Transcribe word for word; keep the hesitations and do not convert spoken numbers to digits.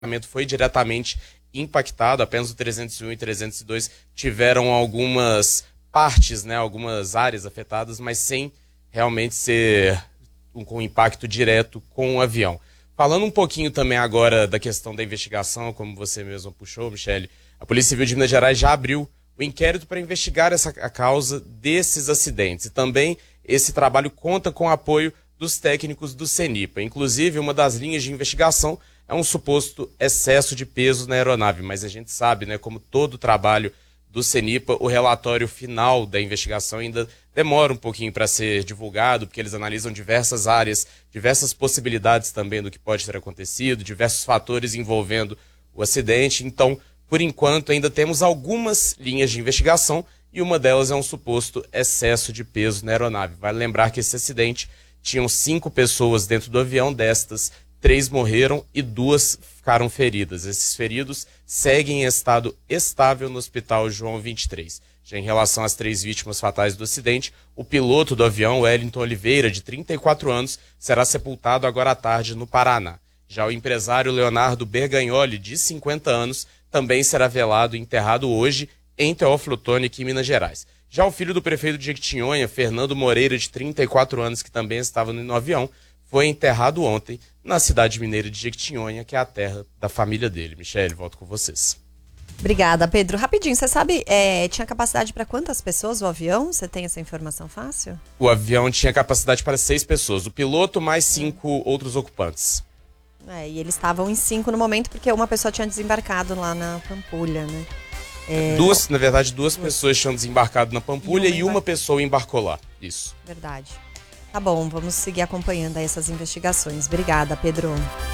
foi diretamente impactado. Apenas o trezentos e um e trezentos e dois tiveram algumas partes, né, algumas áreas afetadas, mas sem realmente ser um, com impacto direto com o avião. Falando um pouquinho também agora da questão da investigação, como você mesmo puxou, Michele, a Polícia Civil de Minas Gerais já abriu o inquérito para investigar essa, a causa desses acidentes. E também esse trabalho conta com o apoio dos técnicos do CENIPA. Inclusive, uma das linhas de investigação é um suposto excesso de peso na aeronave, mas a gente sabe, né, como todo o trabalho do CENIPA, o relatório final da investigação ainda demora um pouquinho para ser divulgado, porque eles analisam diversas áreas, diversas possibilidades também do que pode ter acontecido, diversos fatores envolvendo o acidente. Então, por enquanto, ainda temos algumas linhas de investigação e uma delas é um suposto excesso de peso na aeronave. Vale lembrar que esse acidente tinham cinco pessoas dentro do avião, destas, três morreram e duas ficaram feridas. Esses feridos seguem em estado estável no Hospital João vinte e três. Já em relação às três vítimas fatais do acidente, o piloto do avião, Wellington Oliveira, de trinta e quatro anos, será sepultado agora à tarde no Paraná. Já o empresário Leonardo Bergagnoli, de cinquenta anos, também será velado e enterrado hoje em Teófilo Otoni, aqui em Minas Gerais. Já o filho do prefeito de Jequitinhonha, Fernando Moreira, de trinta e quatro anos, que também estava no avião, foi enterrado ontem na cidade mineira de Jequitinhonha, que é a terra da família dele. Michele, volto com vocês. Obrigada, Pedro. Rapidinho, você sabe, é, tinha capacidade para quantas pessoas o avião? Você tem essa informação fácil? O avião tinha capacidade para seis pessoas, o piloto mais cinco outros ocupantes. É, e eles estavam em cinco no momento, porque uma pessoa tinha desembarcado lá na Pampulha, né? É... Duas, na verdade, duas, duas pessoas tinham desembarcado na Pampulha e uma, e uma pessoa embarcou lá. Isso. Verdade. Tá bom, vamos seguir acompanhando aí essas investigações. Obrigada, Pedro.